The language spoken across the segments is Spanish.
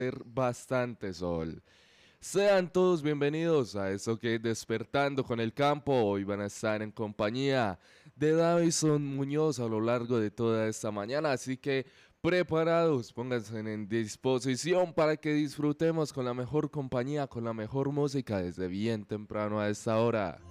bastante sol. Sean todos bienvenidos a eso que es Despertando con el Campo. Hoy van a estar en compañía de Davison Muñoz a lo largo de toda esta mañana, así que preparados, pónganse en disposición para que disfrutemos con la mejor compañía, con la mejor música desde bien temprano a esta hora.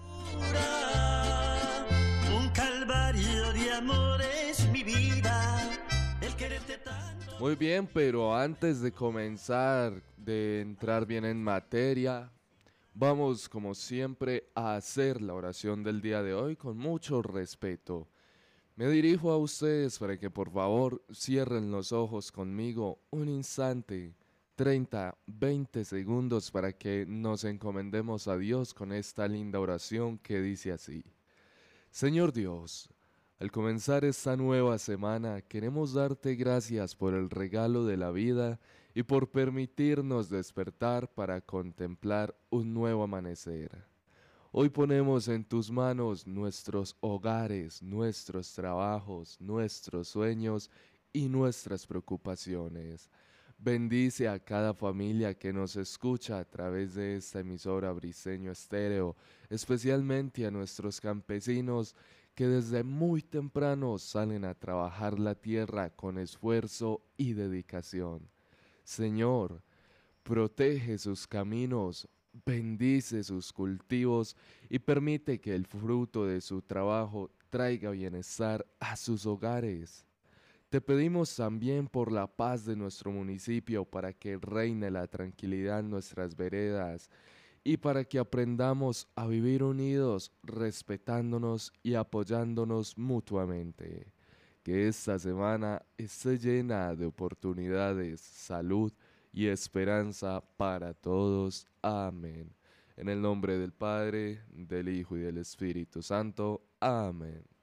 Un calvario de amor es mi vida, el quererte tanto. Muy bien, pero antes de comenzar, de entrar bien en materia, vamos como siempre a hacer la oración del día de hoy con mucho respeto. Me dirijo a ustedes para que por favor cierren los ojos conmigo un instante, 30, 20 segundos para que nos encomendemos a Dios con esta linda oración que dice así. Señor Dios, al comenzar esta nueva semana queremos darte gracias por el regalo de la vida y por permitirnos despertar para contemplar un nuevo amanecer. Hoy ponemos en tus manos nuestros hogares, nuestros trabajos, nuestros sueños y nuestras preocupaciones. Bendice a cada familia que nos escucha a través de esta emisora Briseño Estéreo, especialmente a nuestros campesinos que desde muy temprano salen a trabajar la tierra con esfuerzo y dedicación. Señor, protege sus caminos, bendice sus cultivos y permite que el fruto de su trabajo traiga bienestar a sus hogares. Te pedimos también por la paz de nuestro municipio para que reine la tranquilidad en nuestras veredas y para que aprendamos a vivir unidos, respetándonos y apoyándonos mutuamente. Que esta semana esté llena de oportunidades, salud y esperanza para todos. Amén. En el nombre del Padre, del Hijo y del Espíritu Santo. Amén.